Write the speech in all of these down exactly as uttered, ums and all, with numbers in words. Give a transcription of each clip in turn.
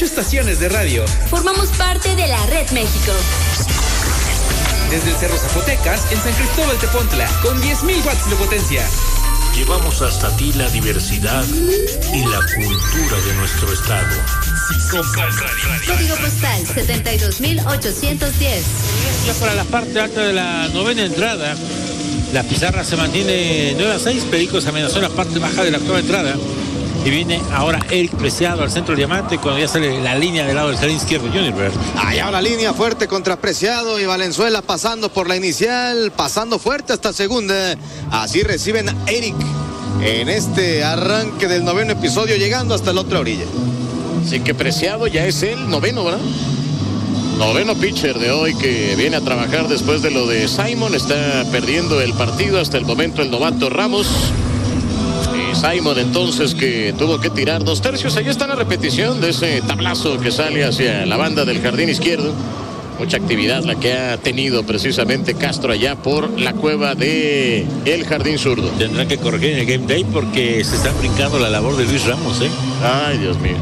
Estaciones de radio. Formamos parte de la Red México. Desde el Cerro Zapotecas, en San Cristóbal Tepontla, con diez mil watts de potencia. Llevamos hasta ti la diversidad y la cultura de nuestro estado. Código postal setenta y dos mil ochocientos diez. Ya para la parte alta de la novena entrada, la pizarra se mantiene nueve a seis. Pericos amenazó en la parte baja de la octava entrada. Y viene ahora Eric Preciado al centro del diamante cuando ya sale la línea del lado del jardín izquierdo. Junior. Allá va la línea fuerte contra Preciado y Valenzuela pasando por la inicial, pasando fuerte hasta segunda. Así reciben a Eric en este arranque del noveno episodio, llegando hasta la otra orilla. Así que Preciado ya es el noveno, ¿verdad? Noveno pitcher de hoy que viene a trabajar después de lo de Simon. Está perdiendo el partido hasta el momento el novato Ramos. Simon entonces que tuvo que tirar dos tercios. Ahí está la repetición de ese tablazo que sale hacia la banda del jardín izquierdo. Mucha actividad la que ha tenido precisamente Castro allá por la cueva de el jardín zurdo. Tendrán que corregir en el Game Day porque se está brincando la labor de Luis Ramos, ¿eh? Ay, Dios mío.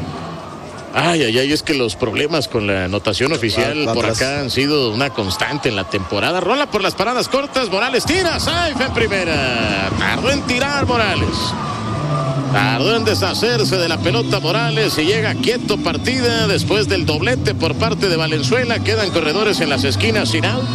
Ay, ay, ay, es que los problemas con la anotación oficial por acá han sido una constante en la temporada. Rola por las paradas cortas, Morales tira, safe en primera. Tardó en tirar Morales. Tardó en deshacerse de la pelota Morales y llega quieto partida después del doblete por parte de Valenzuela. Quedan corredores en las esquinas sin out.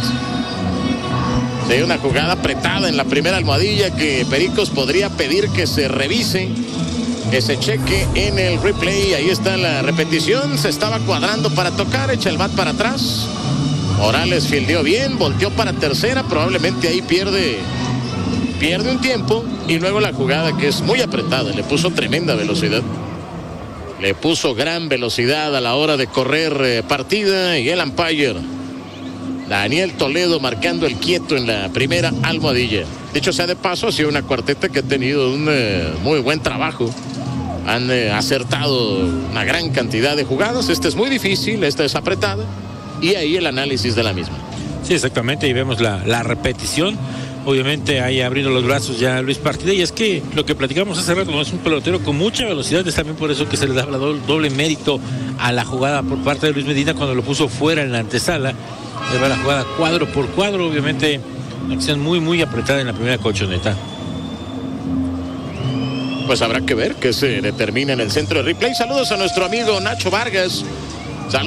De una jugada apretada en la primera almohadilla que Pericos podría pedir que se revise. Que se cheque en el replay. Ahí está la repetición. Se estaba cuadrando para tocar. Echa el bat para atrás. Morales fildeó bien. Volteó para tercera. Probablemente ahí pierde Pierde un tiempo. Y luego la jugada que es muy apretada. Le puso tremenda velocidad. Le puso gran velocidad a la hora de correr eh, partida. Y el umpire Daniel Toledo marcando el quieto en la primera almohadilla. Dicho sea de paso, ha sido una cuarteta que ha tenido un eh, muy buen trabajo. Han eh, acertado una gran cantidad de jugadas. Esta es muy difícil, esta es apretada. Y ahí el análisis de la misma. Sí, exactamente. Y vemos la, la repetición. Obviamente ahí abriendo los brazos ya Luis Partida. Y es que lo que platicamos hace rato, no es un pelotero con mucha velocidad. Es también por eso que se le da doble, doble mérito a la jugada por parte de Luis Medina cuando lo puso fuera en la antesala. Le va la jugada cuadro por cuadro. Obviamente una acción muy, muy apretada en la primera colchoneta. Pues habrá que ver qué se determina en el centro de replay. Saludos a nuestro amigo Nacho Vargas.